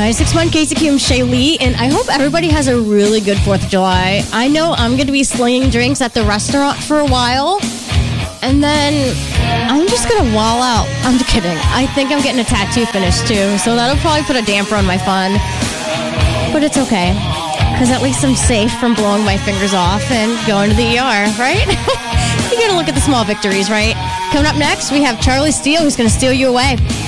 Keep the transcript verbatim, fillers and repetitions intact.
ninety-six point one K C Q, I'm Shay Lee, and I hope everybody has a really good fourth of July. I know I'm going to be slinging drinks at the restaurant for a while, and then I'm just going to wall out. I'm just kidding. I think I'm getting a tattoo finished, too, so that'll probably put a damper on my fun. But it's okay, because at least I'm safe from blowing my fingers off and going to the E R, right? You got to look at the small victories, right? Coming up next, we have Charlie Steele, who's going to steal you away.